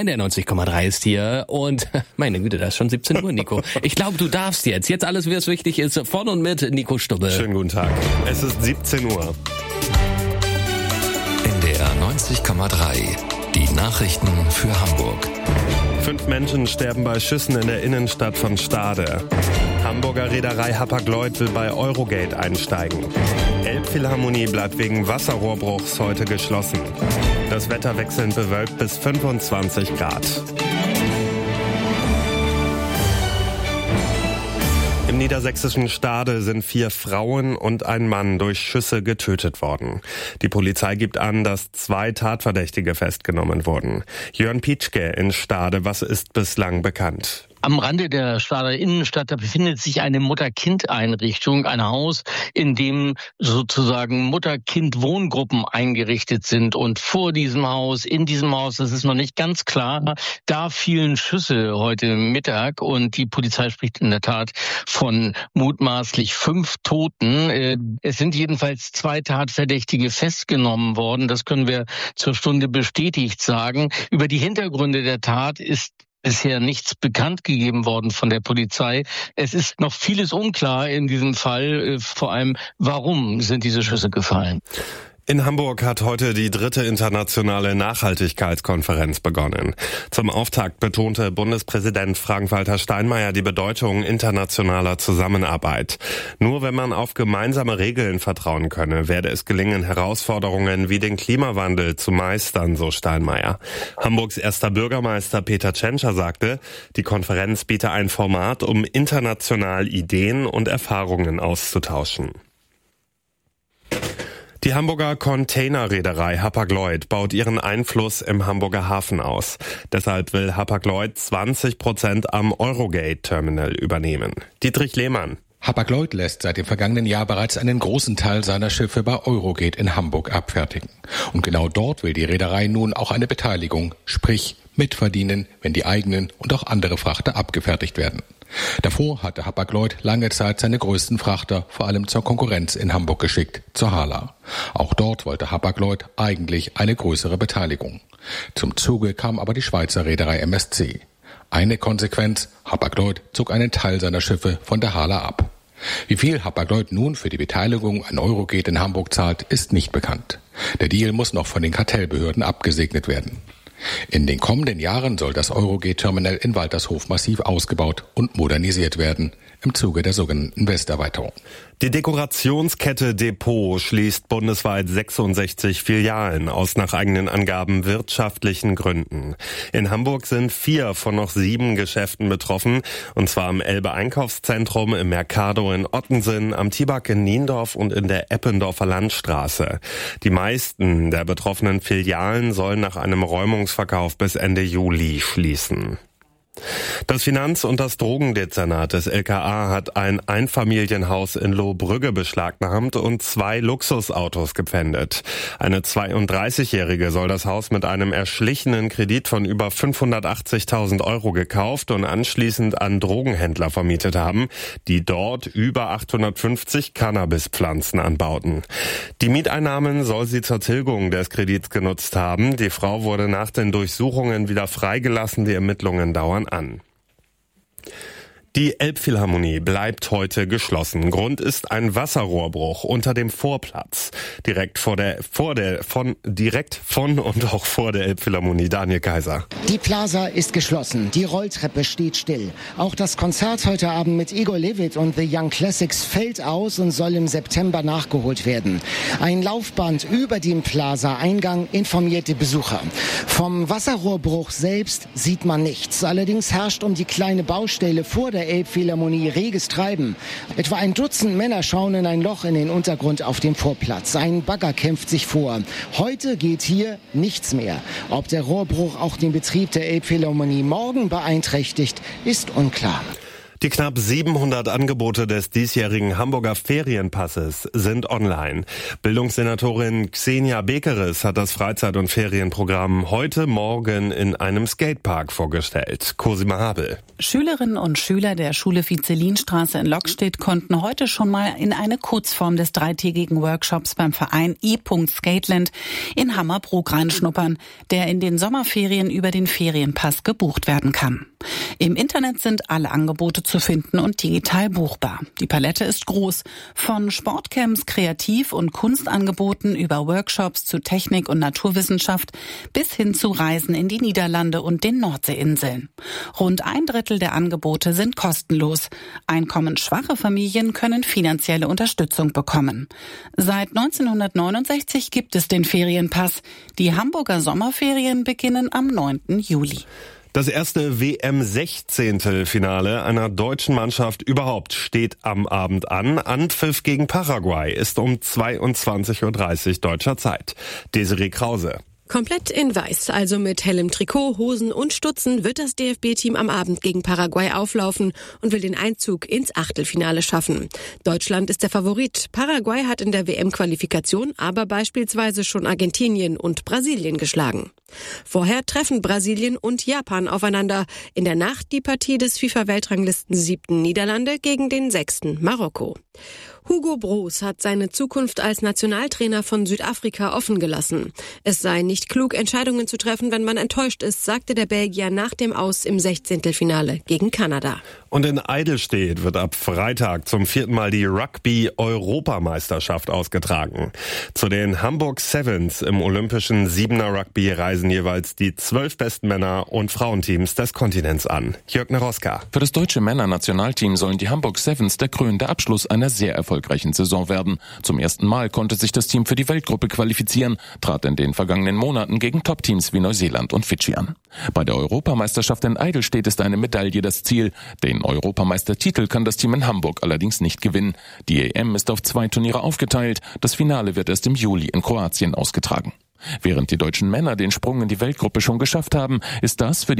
NDR 90,3 ist hier und meine Güte, das ist schon 17 Uhr, Nico. Ich glaube, du darfst jetzt alles, wie es wichtig ist, von und mit Nico Stubbe. Schönen guten Tag. Es ist 17 Uhr. NDR 90,3. Die Nachrichten für Hamburg. 5 Menschen sterben bei Schüssen in der Innenstadt von Stade. Hamburger Reederei Hapag-Lloyd will bei Eurogate einsteigen. Elbphilharmonie bleibt wegen Wasserrohrbruchs heute geschlossen. Das Wetter wechselnd bewölkt bis 25 Grad. Im niedersächsischen Stade sind 4 Frauen und ein Mann durch Schüsse getötet worden. Die Polizei gibt an, dass 2 Tatverdächtige festgenommen wurden. Jörn Pietschke in Stade, was ist bislang bekannt? Am Rande der Stader Innenstadt, da befindet sich eine Mutter-Kind-Einrichtung, ein Haus, in dem sozusagen Mutter-Kind-Wohngruppen eingerichtet sind. Und vor diesem Haus, in diesem Haus, das ist noch nicht ganz klar, da fielen Schüsse heute Mittag und die Polizei spricht in der Tat von mutmaßlich 5 Toten. Es sind jedenfalls 2 Tatverdächtige festgenommen worden. Das können wir zur Stunde bestätigt sagen. Über die Hintergründe der Tat ist bisher nichts bekannt gegeben worden von der Polizei. Es ist noch vieles unklar in diesem Fall, vor allem warum sind diese Schüsse gefallen. In Hamburg hat heute die 3. internationale Nachhaltigkeitskonferenz begonnen. Zum Auftakt betonte Bundespräsident Frank-Walter Steinmeier die Bedeutung internationaler Zusammenarbeit. Nur wenn man auf gemeinsame Regeln vertrauen könne, werde es gelingen, Herausforderungen wie den Klimawandel zu meistern, so Steinmeier. Hamburgs erster Bürgermeister Peter Tschentscher sagte, die Konferenz biete ein Format, um international Ideen und Erfahrungen auszutauschen. Die Hamburger Containerreederei Hapag-Lloyd baut ihren Einfluss im Hamburger Hafen aus. Deshalb will Hapag-Lloyd 20% am Eurogate-Terminal übernehmen. Dietrich Lehmann. Hapag-Lloyd lässt seit dem vergangenen Jahr bereits einen großen Teil seiner Schiffe bei Eurogate in Hamburg abfertigen. Und genau dort will die Reederei nun auch eine Beteiligung, sprich mitverdienen, wenn die eigenen und auch andere Frachter abgefertigt werden. Davor hatte Hapag-Lloyd lange Zeit seine größten Frachter vor allem zur Konkurrenz in Hamburg geschickt, zur Hala. Auch dort wollte Hapag-Lloyd eigentlich eine größere Beteiligung. Zum Zuge kam aber die Schweizer Reederei MSC. Eine Konsequenz, Hapag-Lloyd zog einen Teil seiner Schiffe von der Hala ab. Wie viel Hapag-Lloyd nun für die Beteiligung an Eurogate in Hamburg zahlt, ist nicht bekannt. Der Deal muss noch von den Kartellbehörden abgesegnet werden. In den kommenden Jahren soll das Eurogate-Terminal in Waltershof massiv ausgebaut und modernisiert werden, im Zuge der sogenannten Westerweiterung. Die Dekorationskette Depot schließt bundesweit 66 Filialen aus nach eigenen Angaben wirtschaftlichen Gründen. In Hamburg sind 4 von noch 7 Geschäften betroffen, und zwar am Elbe-Einkaufszentrum, im Mercado in Ottensen, am Tibak in Niendorf und in der Eppendorfer Landstraße. Die meisten der betroffenen Filialen sollen nach einem Räumungsverkauf bis Ende Juli schließen. Das Finanz- und das Drogendezernat des LKA hat ein Einfamilienhaus in Lohbrügge beschlagnahmt und 2 Luxusautos gepfändet. Eine 32-Jährige soll das Haus mit einem erschlichenen Kredit von über 580.000 Euro gekauft und anschließend an Drogenhändler vermietet haben, die dort über 850 Cannabispflanzen anbauten. Die Mieteinnahmen soll sie zur Tilgung des Kredits genutzt haben. Die Frau wurde nach den Durchsuchungen wieder freigelassen. Die Ermittlungen dauern an. Die Elbphilharmonie bleibt heute geschlossen. Grund ist ein Wasserrohrbruch unter dem Vorplatz. Direkt von und auch vor der Elbphilharmonie. Daniel Kaiser. Die Plaza ist geschlossen. Die Rolltreppe steht still. Auch das Konzert heute Abend mit Igor Levit und The Young Classics fällt aus und soll im September nachgeholt werden. Ein Laufband über dem Plaza-Eingang informiert die Besucher. Vom Wasserrohrbruch selbst sieht man nichts. Allerdings herrscht um die kleine Baustelle vor der Elbphilharmonie reges Treiben. Etwa ein Dutzend Männer schauen in ein Loch in den Untergrund auf dem Vorplatz. Ein Bagger kämpft sich vor. Heute geht hier nichts mehr. Ob der Rohrbruch auch den Betrieb der Elbphilharmonie morgen beeinträchtigt, ist unklar. Die knapp 700 Angebote des diesjährigen Hamburger Ferienpasses sind online. Bildungssenatorin Xenia Bekeres hat das Freizeit- und Ferienprogramm heute Morgen in einem Skatepark vorgestellt. Cosima Habel. Schülerinnen und Schüler der Schule Vizelinstraße in Lockstedt konnten heute schon mal in eine Kurzform des dreitägigen Workshops beim Verein E.Skateland in Hammerbrook reinschnuppern, der in den Sommerferien über den Ferienpass gebucht werden kann. Im Internet sind alle Angebote zu finden und digital buchbar. Die Palette ist groß. Von Sportcamps, Kreativ- und Kunstangeboten über Workshops zu Technik und Naturwissenschaft bis hin zu Reisen in die Niederlande und den Nordseeinseln. Rund 1/3 der Angebote sind kostenlos. Einkommensschwache Familien können finanzielle Unterstützung bekommen. Seit 1969 gibt es den Ferienpass. Die Hamburger Sommerferien beginnen am 9. Juli. Das erste WM-16-Finale einer deutschen Mannschaft überhaupt steht am Abend an. Anpfiff gegen Paraguay ist um 22:30 Uhr deutscher Zeit. Desiree Krause. Komplett in Weiß, also mit hellem Trikot, Hosen und Stutzen, wird das DFB-Team am Abend gegen Paraguay auflaufen und will den Einzug ins Achtelfinale schaffen. Deutschland ist der Favorit. Paraguay hat in der WM-Qualifikation aber beispielsweise schon Argentinien und Brasilien geschlagen. Vorher treffen Brasilien und Japan aufeinander. In der Nacht die Partie des FIFA-Weltranglisten 7. Niederlande gegen den 6. Marokko. Hugo Broos hat seine Zukunft als Nationaltrainer von Südafrika offen gelassen. Es sei nicht klug, Entscheidungen zu treffen, wenn man enttäuscht ist, sagte der Belgier nach dem Aus im 16. gegen Kanada. Und in Eidelstedt wird ab Freitag zum 4. Mal die Rugby-Europameisterschaft ausgetragen. Zu den Hamburg Sevens im olympischen 7er Rugby reisen jeweils die 12 besten Männer- und Frauenteams des Kontinents an. Jörg Neroska. Für das deutsche Männernationalteam sollen die Hamburg Sevens der krönende Abschluss einer sehr erfolgreichen Saison werden. Zum ersten Mal konnte sich das Team für die Weltgruppe qualifizieren, trat in den vergangenen Monaten gegen Top-Teams wie Neuseeland und Fidschi an. Bei der Europameisterschaft in Eidelstedt ist eine Medaille das Ziel. Den Europameistertitel kann das Team in Hamburg allerdings nicht gewinnen. Die EM ist auf 2 Turniere aufgeteilt. Das Finale wird erst im Juli in Kroatien ausgetragen. Während die deutschen Männer den Sprung in die Weltgruppe schon geschafft haben, ist das für die